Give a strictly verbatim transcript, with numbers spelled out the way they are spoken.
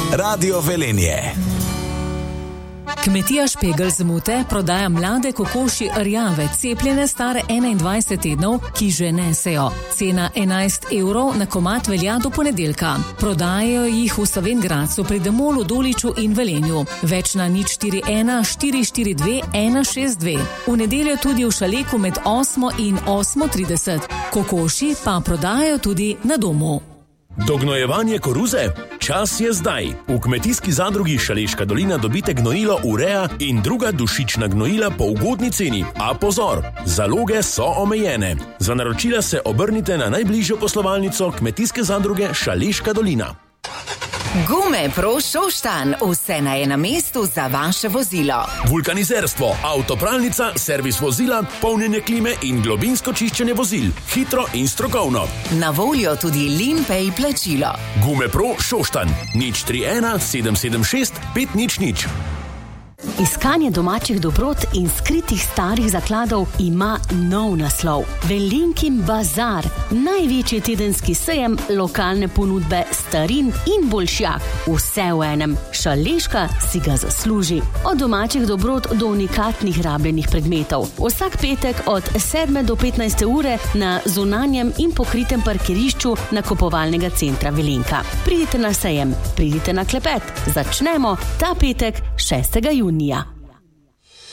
Radio Velenje. Kmetija Špegel z Mute prodaja mlade kokoši rjave, cepljene stare enaindvajset tednov, ki že nesejo. Cena enajst evrov na komad velja do ponedeljka. Prodajajo jih v Slovenj Gradcu, pri Demolu, Doliču in Velenju. Več na nič štiri ena štiri štiri dve ena šest dve. V nedeljo tudi v Šaleku med osmo in osmo trideset. Kokoši pa prodajajo tudi na domu. Dognojevanje koruze? Čas je zdaj. V kmetijski zadrugi Šaleška dolina dobite gnojilo Urea in druga dušična gnojila po ugodni ceni. A pozor, zaloge so omejene. Za naročila se obrnite na najbližjo poslovalnico kmetijske zadruge Šaleška dolina. Gume Pro Šoštanj, vse na enem mestu za vaše vozilo. Vulkanizerstvo, avtopralnica, servis vozila, polnjenje klime in globinsko čiščenje vozil. Hitro in strokovno. Na voljo tudi Limpej plačilo. Gume Pro Šoštanj, nič tri ena sedem sedem šest pet nič nič. Iskanje domačih dobrot in skritih starih zakladov ima nov naslov. Velenjkin bazar, največji tedenski sejem lokalne ponudbe starin in boljšjak. Vse v enem. Šaleška si ga zasluži. Od domačih dobrot do unikatnih rabljenih predmetov. Vsak petek od sedme do petnajste ure na zunanjem in pokritem parkirišču nakupovalnega centra Velenjka. Pridite na sejem, pridite na klepet. Začnemo ta petek šestega junija.